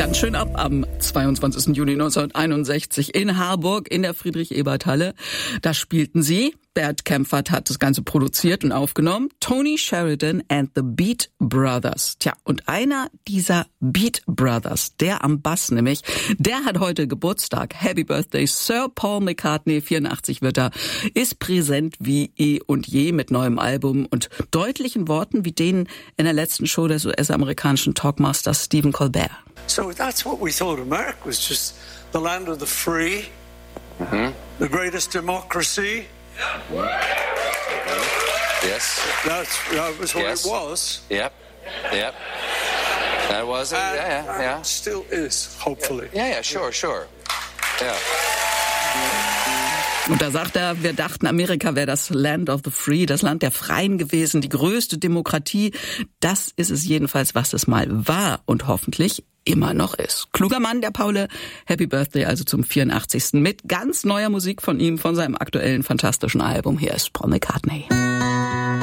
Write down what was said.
ganz schön ab am 22. Juni 1961 in Harburg in der Friedrich-Ebert-Halle. Da spielten sie. Bert Kaempfert hat das Ganze produziert und aufgenommen. Tony Sheridan and the Beat Brothers. Tja, und einer dieser Beat Brothers, der am Bass nämlich, der hat heute Geburtstag. Happy Birthday, Sir Paul McCartney, 84 wird er, ist präsent wie eh und je mit neuem Album und deutlichen Worten wie denen in der letzten Show des US-amerikanischen Talkmasters Stephen Colbert. So that's what we thought America was, just the land of the free, the greatest democracy. Yes. That was what it was. Yep. That was it. Yeah. Still is, hopefully. Yeah, sure. Yeah. Und da sagt er, wir dachten, Amerika wäre das Land of the Free, das Land der Freien gewesen, die größte Demokratie. Das ist es jedenfalls, was es mal war und hoffentlich immer noch ist. Kluger Mann, der Paule. Happy Birthday also zum 84. mit ganz neuer Musik von ihm, von seinem aktuellen fantastischen Album. Hier ist Paul McCartney.